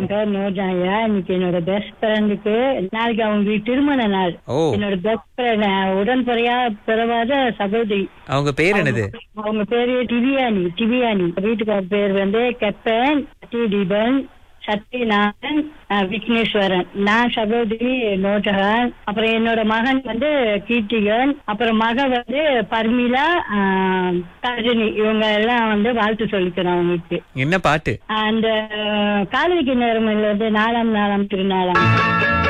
என் பேர் நோஜாயா. இன்னைக்கு என்னோட பெஸ்ட் ஃப்ரெண்டுக்கு நாளைக்கு அவங்க திருமண நாள். ஓ, என்னோட பெஸ்ட் ஃப்ரெண்ட் உடன்பறையா பிறவாத சகோதரி. அவங்க பேர் என்னது? அவங்க பேரு டிவியானி. வீட்டுக்கார பேர் வந்து கெப்பன் தீபன் சத்யநாதன் விக்னேஸ்வரன். நான் சகோதரி நோஜஹான். அப்புறம் என்னோட மகன் வந்து கீர்த்திகன். அப்புறம் மக வந்து பர்மிளா, தர்ஜினி. இவங்க எல்லாம் வந்து வாழ்த்து சொல்லிக்கிறோம் அவங்களுக்கு. என்ன பாட்டு? அந்த காதலிக்கு நேரம் இருந்து 4ஆம் திருநாளாம்